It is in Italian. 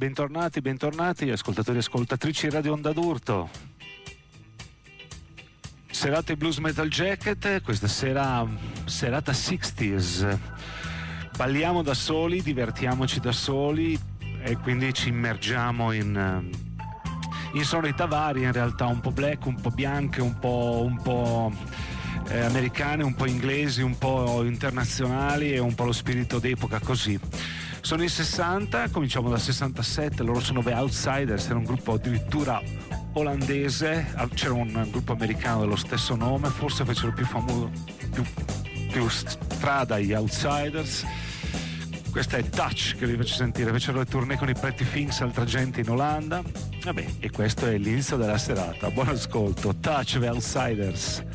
bentornati ascoltatori e ascoltatrici Radio Onda d'Urto. Serate Blues Metal Jacket, questa sera serata 60s. Balliamo da soli, divertiamoci da soli e quindi ci immergiamo in sonorità varie, in realtà un po' black, un po' bianche, un po' americane, un po' inglesi, un po' internazionali e un po' lo spirito d'epoca così. Sono i 60, cominciamo dal 67, loro sono The Outsiders, era un gruppo addirittura olandese, c'era un gruppo americano dello stesso nome, forse fecero più strada gli Outsiders. Questa è Touch che vi faccio sentire, fecero le tournée con i Pretty Things, altra gente in Olanda. Vabbè, e questo è l'inizio della serata. Buon ascolto, Touch The Outsiders.